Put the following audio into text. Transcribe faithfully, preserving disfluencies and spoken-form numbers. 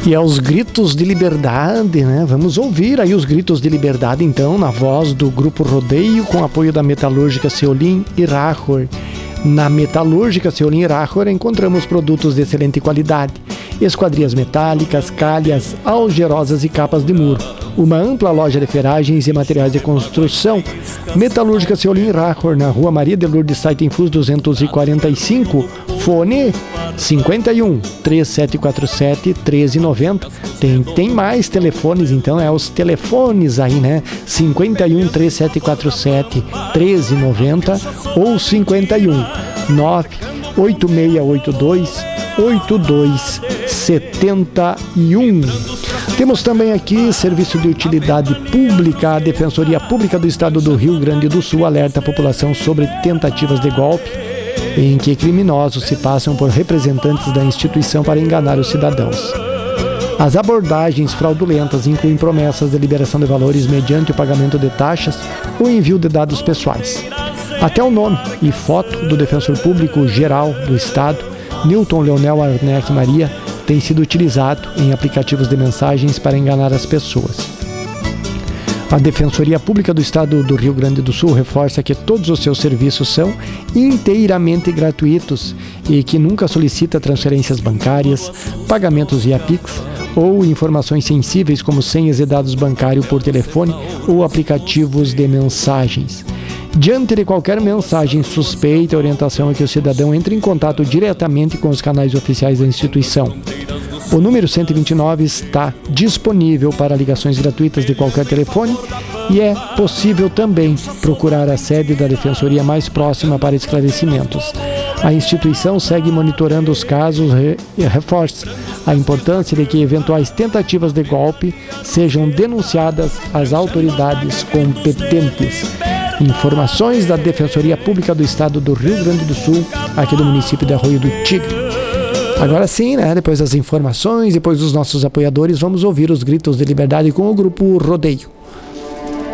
E aos gritos de liberdade, né? Vamos ouvir aí os gritos de liberdade, então, na voz do Grupo Rodeio, com apoio da Metalúrgica Ceolim e Rachor. Na Metalúrgica Ceolim e Rachor encontramos produtos de excelente qualidade, esquadrias metálicas, calhas, algerosas e capas de muro. Uma ampla loja de ferragens e materiais de construção. Metalúrgica Ceolim e Rachor, na Rua Maria de Lourdes Saitenfus duzentos e quarenta e cinco, fone cinquenta e um, três sete quatro sete, treze noventa. Tem, tem mais telefones, então é os telefones aí, né? cinquenta e um, três sete quatro sete, treze noventa ou cinquenta e um, nove oito seis oito dois, oito dois sete um. Temos também aqui Serviço de Utilidade Pública. A Defensoria Pública do Estado do Rio Grande do Sul alerta a população sobre tentativas de golpe em que criminosos se passam por representantes da instituição para enganar os cidadãos. As abordagens fraudulentas incluem promessas de liberação de valores mediante o pagamento de taxas ou envio de dados pessoais. Até o nome e foto do Defensor Público Geral do Estado, Newton Leonel Arnec Maria, tem sido utilizado em aplicativos de mensagens para enganar as pessoas. A Defensoria Pública do Estado do Rio Grande do Sul reforça que todos os seus serviços são inteiramente gratuitos e que nunca solicita transferências bancárias, pagamentos via Pix ou informações sensíveis como senhas e dados bancários por telefone ou aplicativos de mensagens. Diante de qualquer mensagem suspeita, a orientação é que o cidadão entre em contato diretamente com os canais oficiais da instituição. O número cento e vinte e nove está disponível para ligações gratuitas de qualquer telefone e é possível também procurar a sede da Defensoria mais próxima para esclarecimentos. A instituição segue monitorando os casos e reforça a importância de que eventuais tentativas de golpe sejam denunciadas às autoridades competentes. Informações da Defensoria Pública do Estado do Rio Grande do Sul, aqui do município de Arroio do Tigre. Agora sim, né? Depois das informações, depois dos nossos apoiadores, vamos ouvir os gritos de liberdade com o Grupo Rodeio.